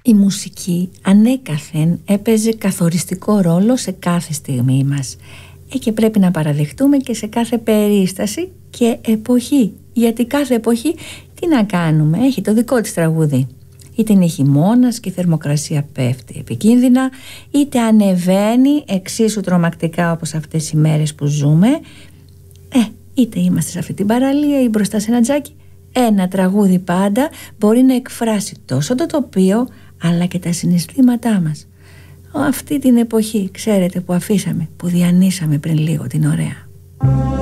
Η μουσική ανέκαθεν έπαιζε καθοριστικό ρόλο σε κάθε στιγμή μας και πρέπει να παραδεχτούμε και σε κάθε περίσταση και εποχή, γιατί κάθε εποχή τι να κάνουμε, έχει το δικό της τραγούδι. Είτε είναι χειμώνας και η θερμοκρασία πέφτει επικίνδυνα, είτε ανεβαίνει εξίσου τρομακτικά όπως αυτές οι μέρες που ζούμε, είτε είμαστε σε αυτή την παραλία ή μπροστά σε ένα τζάκι. Ένα τραγούδι πάντα μπορεί να εκφράσει τόσο το τοπίο αλλά και τα συναισθήματά μας. Αυτή την εποχή, ξέρετε, που αφήσαμε, που διανύσαμε πριν λίγο την ωραία.